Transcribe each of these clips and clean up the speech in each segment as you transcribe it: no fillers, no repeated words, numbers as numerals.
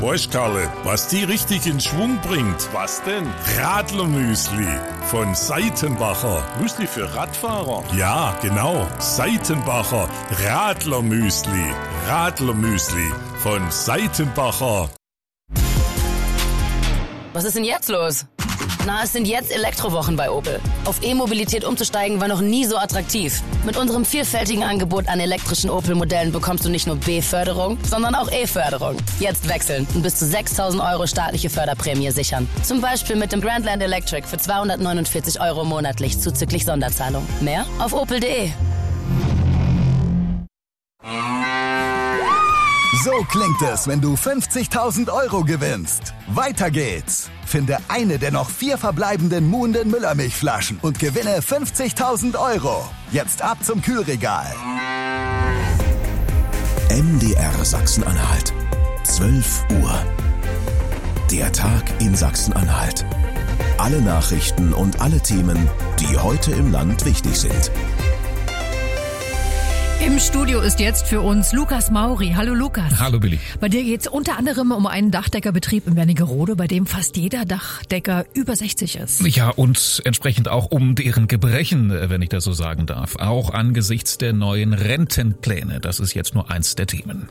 Weißt, Karle, was die richtig in Schwung bringt? Was denn? Radlermüsli von Seitenbacher. Müsli für Radfahrer? Ja, genau. Seitenbacher Radlermüsli. Radlermüsli von Seitenbacher. Was ist denn jetzt los? Na, es sind jetzt Elektrowochen bei Opel. Auf E-Mobilität umzusteigen war noch nie so attraktiv. Mit unserem vielfältigen Angebot an elektrischen Opel-Modellen bekommst du nicht nur B-Förderung, sondern auch E-Förderung. Jetzt wechseln und bis zu 6.000 € staatliche Förderprämie sichern. Zum Beispiel mit dem Grandland Electric für 249 € monatlich zuzüglich Sonderzahlung. Mehr auf opel.de. So klingt es, wenn du 50.000 € gewinnst. Weiter geht's. Finde eine der noch 4 verbleibenden Muhnden Müllermilchflaschen und gewinne 50.000 €. Jetzt ab zum Kühlregal. MDR Sachsen-Anhalt. 12 Uhr. Der Tag in Sachsen-Anhalt. Alle Nachrichten und alle Themen, die heute im Land wichtig sind. Im Studio ist jetzt für uns Lukas Mauri. Hallo Lukas. Hallo Billy. Bei dir geht es unter anderem um einen Dachdeckerbetrieb in Wernigerode, bei dem fast jeder Dachdecker über 60 ist. Ja, und entsprechend auch um deren Gebrechen, wenn ich das so sagen darf. Auch angesichts der neuen Rentenpläne. Das ist jetzt nur eins der Themen.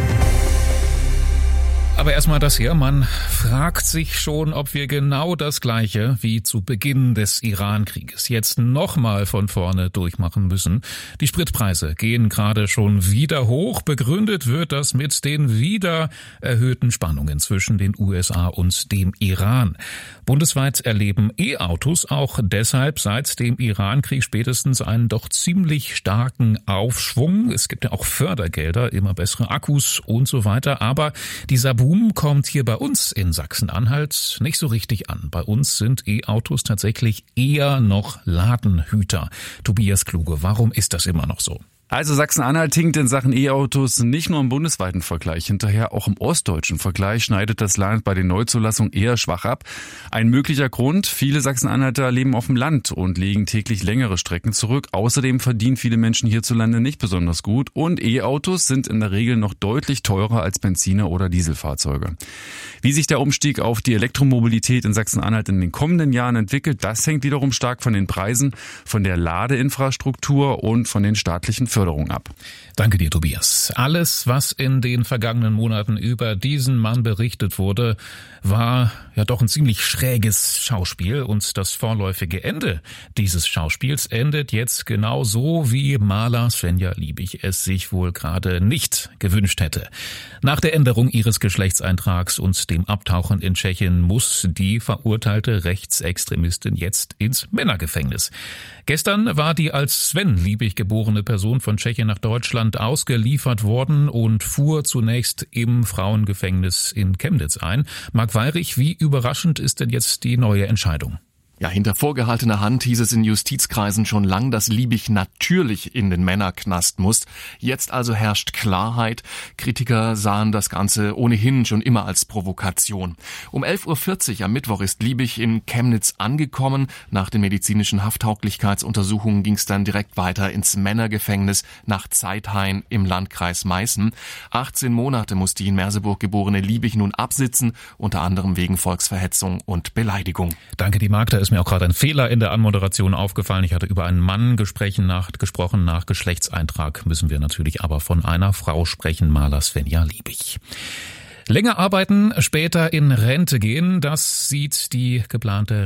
Aber erstmal das hier, man fragt sich schon, ob wir genau das Gleiche wie zu Beginn des Iran-Krieges jetzt nochmal von vorne durchmachen müssen. Die Spritpreise gehen gerade schon wieder hoch. Begründet wird das mit den wieder erhöhten Spannungen zwischen den USA und dem Iran. Bundesweit erleben E-Autos auch deshalb seit dem Iran-Krieg spätestens einen doch ziemlich starken Aufschwung. Es gibt ja auch Fördergelder, immer bessere Akkus und so weiter. Aber dieser Boom kommt hier bei uns in Sachsen-Anhalt nicht so richtig an. Bei uns sind E-Autos tatsächlich eher noch Ladenhüter. Tobias Kluge, warum ist das immer noch so? Also Sachsen-Anhalt hinkt in Sachen E-Autos nicht nur im bundesweiten Vergleich hinterher, auch im ostdeutschen Vergleich schneidet das Land bei den Neuzulassungen eher schwach ab. Ein möglicher Grund, viele Sachsen-Anhalter leben auf dem Land und legen täglich längere Strecken zurück. Außerdem verdienen viele Menschen hierzulande nicht besonders gut und E-Autos sind in der Regel noch deutlich teurer als Benziner- oder Dieselfahrzeuge. Wie sich der Umstieg auf die Elektromobilität in Sachsen-Anhalt in den kommenden Jahren entwickelt, das hängt wiederum stark von den Preisen, von der Ladeinfrastruktur und von den staatlichen Förderung ab. Danke dir, Tobias. Alles, was in den vergangenen Monaten über diesen Mann berichtet wurde, war ja doch ein ziemlich schräges Schauspiel und das vorläufige Ende dieses Schauspiels endet jetzt genau so, wie Maler Svenja Liebig es sich wohl gerade nicht gewünscht hätte. Nach der Änderung ihres Geschlechtseintrags und dem Abtauchen in Tschechien muss die verurteilte Rechtsextremistin jetzt ins Männergefängnis. Gestern war die als Sven Liebig geborene Person von Tschechien nach Deutschland ausgeliefert worden und fuhr zunächst im Frauengefängnis in Chemnitz ein. Marc Weyrich, wie überraschend ist denn jetzt die neue Entscheidung? Ja, hinter vorgehaltener Hand hieß es in Justizkreisen schon lang, dass Liebig natürlich in den Männerknast muss. Jetzt also herrscht Klarheit. Kritiker sahen das Ganze ohnehin schon immer als Provokation. Um 11.40 Uhr am Mittwoch ist Liebig in Chemnitz angekommen. Nach den medizinischen Hafttauglichkeitsuntersuchungen ging es dann direkt weiter ins Männergefängnis nach Zeithain im Landkreis Meißen. 18 Monate muss die in Merseburg geborene Liebig nun absitzen, unter anderem wegen Volksverhetzung und Beleidigung. Danke, die Marc. Da ist mir auch gerade ein Fehler in der Anmoderation aufgefallen. Ich hatte über einen Mann gesprochen. Nach Geschlechtseintrag müssen wir natürlich aber von einer Frau sprechen, Maler Svenja Liebig. Länger arbeiten, später in Rente gehen, das sieht die geplante